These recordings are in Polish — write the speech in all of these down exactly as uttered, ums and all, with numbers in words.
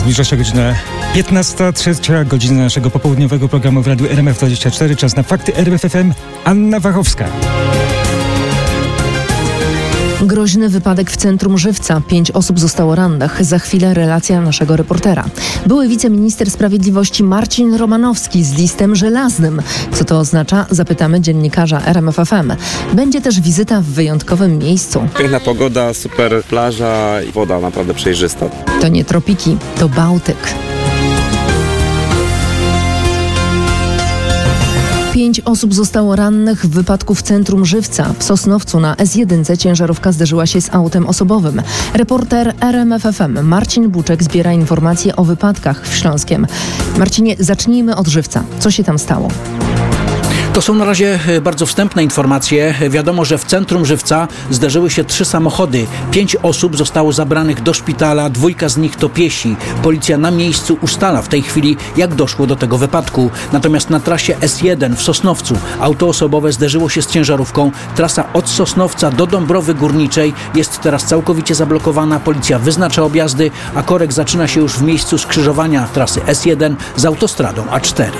Zbliża się godzina piętnasta, trzecia godzina naszego popołudniowego programu w Radiu R M F dwadzieścia cztery. Czas na fakty R M F F M. Anna Wachowska. Groźny wypadek w centrum Żywca. Pięć osób zostało rannych. Za chwilę relacja naszego reportera. Były wiceminister sprawiedliwości Marcin Romanowski z listem żelaznym. Co to oznacza? Zapytamy dziennikarza R M F F M. Będzie też wizyta w wyjątkowym miejscu. Piękna pogoda, super plaża i woda naprawdę przejrzysta. To nie tropiki, to Bałtyk. Pięć osób zostało rannych w wypadku w centrum Żywca. W Sosnowcu na S jeden ciężarówka zderzyła się z autem osobowym. Reporter R M F F M Marcin Buczek zbiera informacje o wypadkach w Śląskiem. Marcinie, zacznijmy od Żywca. Co się tam stało? To są na razie bardzo wstępne informacje. Wiadomo, że w centrum Żywca zdarzyły się trzy samochody. Pięć osób zostało zabranych do szpitala, dwójka z nich to piesi. Policja na miejscu ustala w tej chwili, jak doszło do tego wypadku. Natomiast na trasie S jeden w Sosnowcu auto osobowe zderzyło się z ciężarówką. Trasa od Sosnowca do Dąbrowy Górniczej jest teraz całkowicie zablokowana. Policja wyznacza objazdy, a korek zaczyna się już w miejscu skrzyżowania trasy S jeden z autostradą A cztery.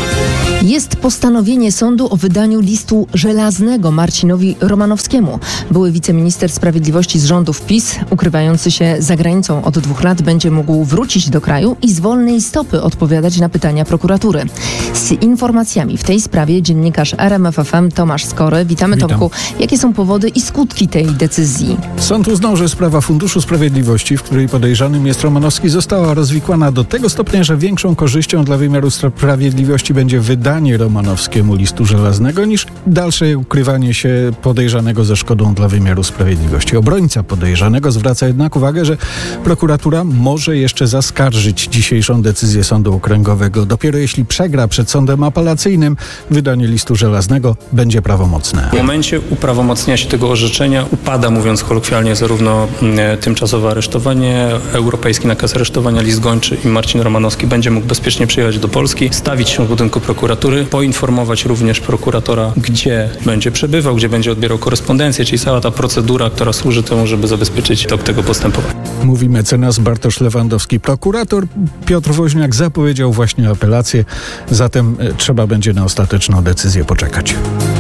Jest postanowienie sądu o wydaniu listu żelaznego Marcinowi Romanowskiemu. Były wiceminister sprawiedliwości z rządów PiS, ukrywający się za granicą od dwóch lat, będzie mógł wrócić do kraju i z wolnej stopy odpowiadać na pytania prokuratury. Z informacjami w tej sprawie dziennikarz R M F F M Tomasz Skory. Witamy, Witam. Tomku. Jakie są powody i skutki tej decyzji? Sąd uznał, że sprawa Funduszu Sprawiedliwości, w której podejrzanym jest Romanowski, została rozwikłana do tego stopnia, że większą korzyścią dla wymiaru sprawiedliwości będzie wydanie Romanowskiemu listu żelaznego niż dalsze ukrywanie się podejrzanego ze szkodą dla wymiaru sprawiedliwości. Obrońca podejrzanego zwraca jednak uwagę, że prokuratura może jeszcze zaskarżyć dzisiejszą decyzję Sądu Okręgowego. Dopiero jeśli przegra przed sądem apelacyjnym, wydanie listu żelaznego będzie prawomocne. W momencie uprawomocnienia się tego orzeczenia upada, mówiąc kolokwialnie, zarówno tymczasowe aresztowanie, europejski nakaz aresztowania, list gończy i Marcin Romanowski będzie mógł bezpiecznie przyjechać do Polski, stawić się w budynku prokuratury, poinformować również prokuratora, gdzie będzie przebywał, gdzie będzie odbierał korespondencję, czyli cała ta procedura, która służy temu, żeby zabezpieczyć tok tego postępowania. Mówi mecenas Bartosz Lewandowski. Prokurator Piotr Woźniak zapowiedział właśnie apelację, zatem trzeba będzie na ostateczną decyzję poczekać.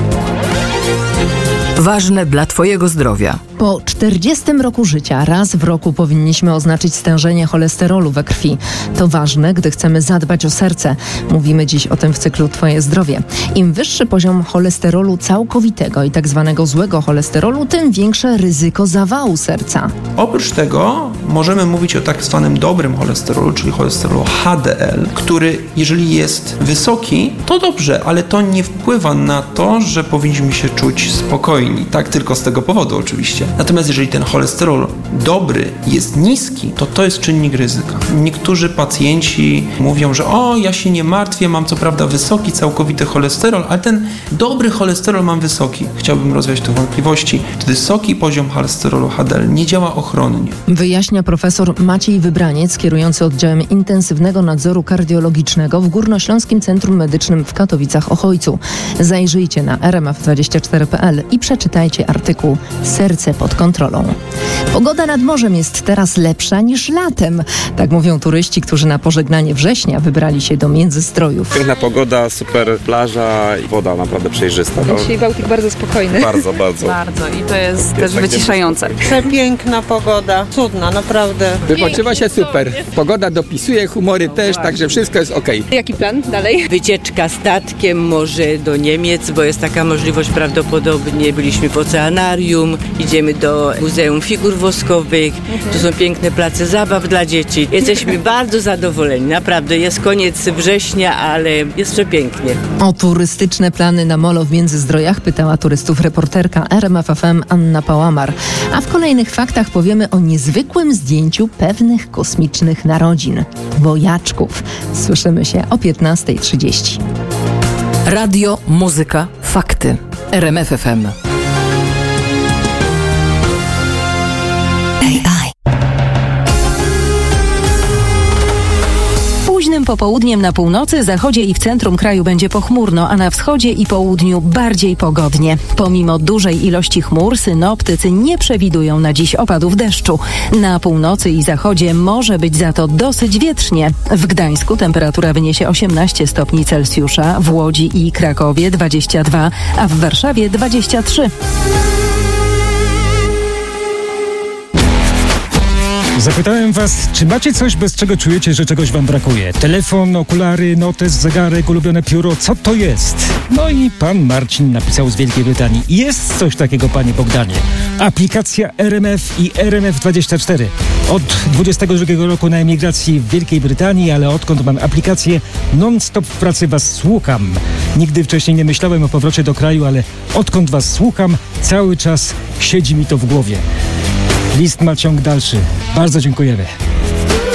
Ważne dla Twojego zdrowia. Po czterdziestym roku życia raz w roku powinniśmy oznaczyć stężenie cholesterolu we krwi. To ważne, gdy chcemy zadbać o serce. Mówimy dziś o tym w cyklu Twoje zdrowie. Im wyższy poziom cholesterolu całkowitego i tak zwanego złego cholesterolu, tym większe ryzyko zawału serca. Oprócz tego możemy mówić o tak zwanym dobrym cholesterolu, czyli cholesterolu H D L, który jeżeli jest wysoki, to dobrze, ale to nie wpływa na to, że powinniśmy się czuć spokojni. Tak tylko z tego powodu oczywiście. Natomiast jeżeli ten cholesterol dobry jest niski, to to jest czynnik ryzyka. Niektórzy pacjenci mówią, że o, ja się nie martwię, mam co prawda wysoki całkowity cholesterol, ale ten dobry cholesterol mam wysoki. Chciałbym rozwiać te wątpliwości. Wysoki poziom cholesterolu H D L nie działa ochronnie. Wyjaśnia profesor Maciej Wybraniec, kierujący oddziałem intensywnego nadzoru kardiologicznego w Górnośląskim Centrum Medycznym w Katowicach-Ochojcu. Zajrzyjcie na r m f dwadzieścia cztery kropka p l i przeczytajcie artykuł Serce pod kontrolą. Pogoda nad morzem jest teraz lepsza niż latem. Tak mówią turyści, którzy na pożegnanie września wybrali się do Międzystrojów. Piękna pogoda, super plaża i woda naprawdę przejrzysta. No. Dzisiaj Bałtyk bardzo spokojny. Bardzo, bardzo. Bardzo i to jest, jest też wyciszające. Przepiękna pogoda, cudna, naprawdę. Wypoczywa się super. Pogoda dopisuje, humory też, także wszystko jest okej. Jaki plan dalej? Wycieczka statkiem może do Niemiec, bo jest taka możliwość prawdopodobnie. Byliśmy w oceanarium, idziemy do Muzeum Figur Woskowych. Tu są piękne place zabaw dla dzieci. Jesteśmy bardzo zadowoleni. Naprawdę jest koniec września, ale jest przepięknie. O turystyczne plany na molo w Międzyzdrojach pytała turystów reporterka R M F F M Anna Pałamar. A w kolejnych faktach powiemy o niezwykłym zdjęciu pewnych kosmicznych narodzin. Wojaczków. Słyszymy się o piętnasta trzydzieści. Radio, muzyka, fakty. R M F F M. Późnym popołudniem na północy, zachodzie i w centrum kraju będzie pochmurno, a na wschodzie i południu bardziej pogodnie. Pomimo dużej ilości chmur, synoptycy nie przewidują na dziś opadów deszczu. Na północy i zachodzie może być za to dosyć wietrznie. W Gdańsku temperatura wyniesie osiemnaście stopni Celsjusza, w Łodzi i Krakowie dwadzieścia dwa, a w Warszawie dwadzieścia trzy. Zapytałem was, czy macie coś, bez czego czujecie, że czegoś wam brakuje? Telefon, okulary, notes, zegarek, ulubione pióro, co to jest? No i pan Marcin napisał z Wielkiej Brytanii. Jest coś takiego, panie Bogdanie. Aplikacja R M F i R M F dwadzieścia cztery. Od dwudziestego drugiego roku na emigracji w Wielkiej Brytanii, ale odkąd mam aplikację, non-stop w pracy was słucham. Nigdy wcześniej nie myślałem o powrocie do kraju, ale odkąd was słucham, cały czas siedzi mi to w głowie. List ma ciąg dalszy. Bardzo dziękujemy.